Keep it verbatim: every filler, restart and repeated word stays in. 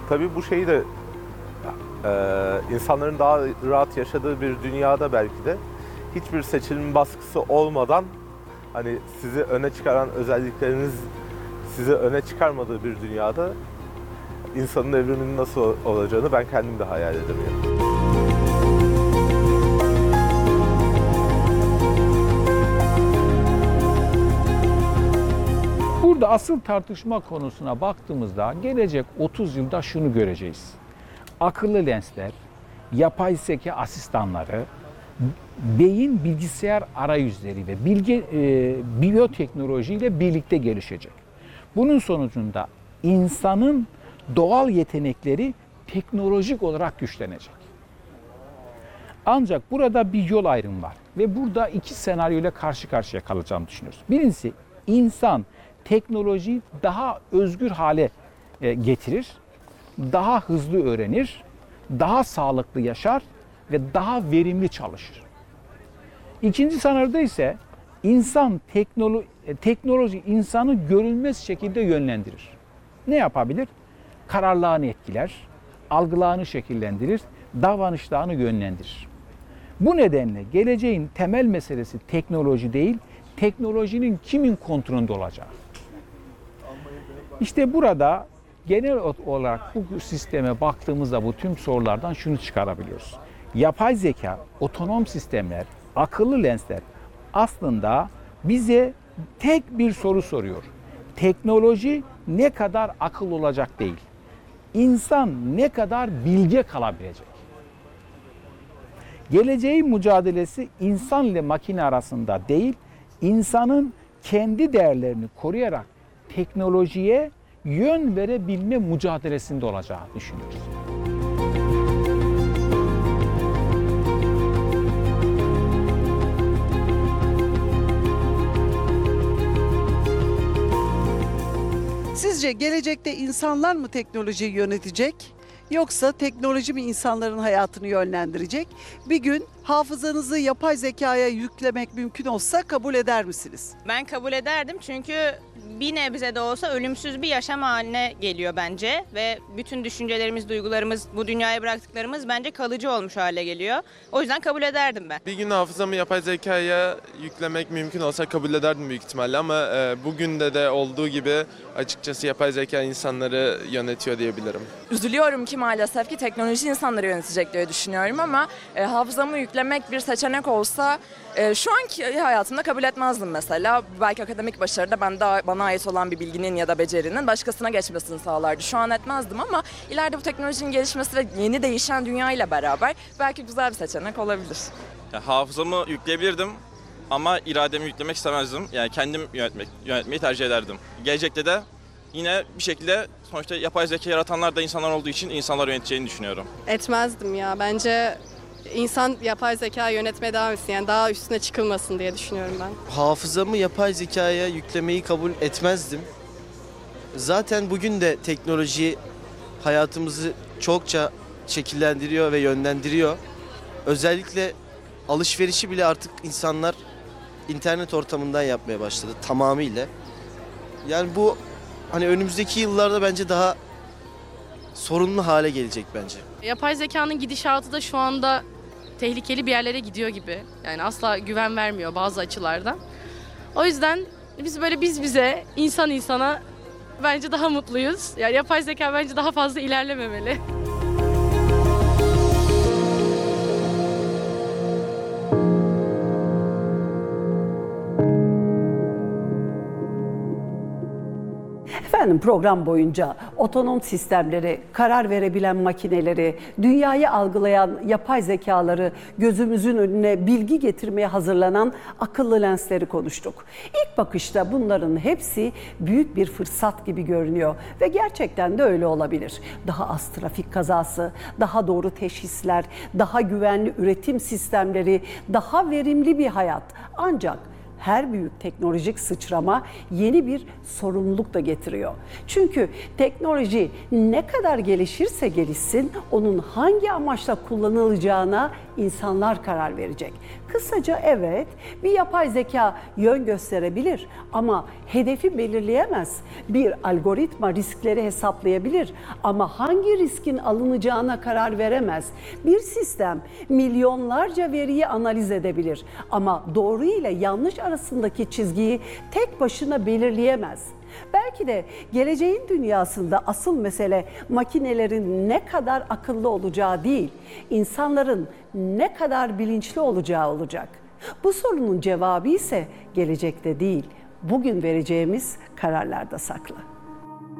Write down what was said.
Tabii bu şeyi de e, insanların daha rahat yaşadığı bir dünyada belki de hiçbir seçilim baskısı olmadan hani sizi öne çıkaran özellikleriniz sizi öne çıkarmadığı bir dünyada insanın evriminin nasıl olacağını ben kendim de hayal edemiyorum. Burada asıl tartışma konusuna baktığımızda gelecek otuz yılda şunu göreceğiz. Akıllı lensler, yapay zeka asistanları, beyin bilgisayar arayüzleri ve bilgi, e, biyoteknoloji ile birlikte gelişecek. Bunun sonucunda insanın doğal yetenekleri teknolojik olarak güçlenecek. Ancak burada bir yol ayrımı var ve burada iki senaryo ile karşı karşıya kalacağını düşünüyoruz. Birincisi, insan teknolojiyi daha özgür hale getirir, daha hızlı öğrenir, daha sağlıklı yaşar ve daha verimli çalışır. İkinci senaryoda ise insan teknoloji, teknoloji insanı görünmez şekilde yönlendirir. Ne yapabilir? Kararlarını etkiler, algılarını şekillendirir, davranışlarını yönlendirir. Bu nedenle geleceğin temel meselesi teknoloji değil, teknolojinin kimin kontrolünde olacağı. İşte burada genel olarak bu sisteme baktığımızda bu tüm sorulardan şunu çıkarabiliyoruz. Yapay zeka, otonom sistemler, akıllı lensler aslında bize tek bir soru soruyor. Teknoloji ne kadar akıllı olacak değil. İnsan ne kadar bilge kalabilecek. Geleceğin mücadelesi insan ile makine arasında değil, insanın kendi değerlerini koruyarak teknolojiye yön verebilme mücadelesinde olacağı düşünüyoruz. Sizce gelecekte insanlar mı teknolojiyi yönetecek? Yoksa teknoloji mi insanların hayatını yönlendirecek? Bir gün hafızanızı yapay zekaya yüklemek mümkün olsa kabul eder misiniz? Ben kabul ederdim çünkü bir nebze de olsa ölümsüz bir yaşam haline geliyor bence. Ve bütün düşüncelerimiz, duygularımız, bu dünyaya bıraktıklarımız bence kalıcı olmuş hale geliyor. O yüzden kabul ederdim ben. Bir gün hafızamı yapay zekaya yüklemek mümkün olsa kabul ederdim büyük ihtimalle ama e, bugün de de olduğu gibi açıkçası yapay zeka insanları yönetiyor diyebilirim. Üzülüyorum ki maalesef ki teknoloji insanları yönetecek diye düşünüyorum ama e, hafızamı yüklemek bir seçenek olsa e, şu anki hayatımda kabul etmezdim mesela. Belki akademik başarıda ben daha, bana ait olan bir bilginin ya da becerinin başkasına geçmesini sağlardı. Şu an etmezdim ama ileride bu teknolojinin gelişmesi ve yeni değişen dünya ile beraber belki güzel bir seçenek olabilir. Ya, hafızamı yükleyebilirdim ama irademi yüklemek istemezdim. Yani kendim yönetmek, yönetmeyi tercih ederdim. Gelecekte de yine bir şekilde sonuçta yapay zeka yaratanlar da insanlar olduğu için insanlar yöneteceğini düşünüyorum. Etmezdim ya. Bence insan yapay zeka yönetmeye devam etsin. Yani daha üstüne çıkılmasın diye düşünüyorum ben. Hafızamı yapay zekaya yüklemeyi kabul etmezdim. Zaten bugün de teknoloji hayatımızı çokça şekillendiriyor ve yönlendiriyor. Özellikle alışverişi bile artık insanlar internet ortamından yapmaya başladı tamamıyla. Yani bu hani önümüzdeki yıllarda bence daha sorunlu hale gelecek bence. Yapay zekanın gidişatı da şu anda tehlikeli bir yerlere gidiyor gibi. Yani asla güven vermiyor bazı açılardan. O yüzden biz böyle biz bize, insan insana bence daha mutluyuz. Yani yapay zeka bence daha fazla ilerlememeli. Efendim program boyunca otonom sistemleri, karar verebilen makineleri, dünyayı algılayan yapay zekaları, gözümüzün önüne bilgi getirmeye hazırlanan akıllı lensleri konuştuk. İlk bakışta bunların hepsi büyük bir fırsat gibi görünüyor ve gerçekten de öyle olabilir. Daha az trafik kazası, daha doğru teşhisler, daha güvenli üretim sistemleri, daha verimli bir hayat. Ancak her büyük teknolojik sıçrama yeni bir sorumluluk da getiriyor. Çünkü teknoloji ne kadar gelişirse gelişsin, onun hangi amaçla kullanılacağına insanlar karar verecek. Kısaca evet, bir yapay zeka yön gösterebilir ama hedefi belirleyemez. Bir algoritma riskleri hesaplayabilir ama hangi riskin alınacağına karar veremez. Bir sistem milyonlarca veriyi analiz edebilir ama doğru ile yanlış arasındaki çizgiyi tek başına belirleyemez. Belki de geleceğin dünyasında asıl mesele makinelerin ne kadar akıllı olacağı değil, insanların ne kadar bilinçli olacağı olacak. Bu sorunun cevabı ise gelecekte değil, bugün vereceğimiz kararlarda saklı.